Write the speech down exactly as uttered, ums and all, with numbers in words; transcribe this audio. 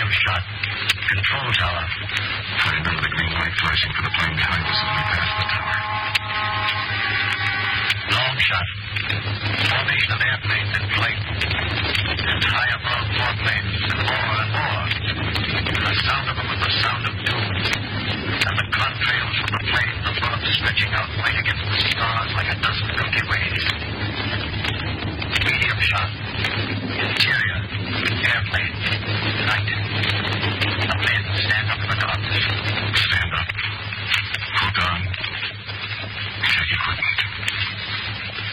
Medium shot. Control tower. I remember the green light flashing for the plane behind us as we passed the tower. Long shot. Formation of airplanes in flight. And high above, more planes, and more and more. The sound of them was the sound of doom. And the contrails from the planes above stretching out white against the stars like a dozen Milky Ways. Medium shot. Interior. Airplane.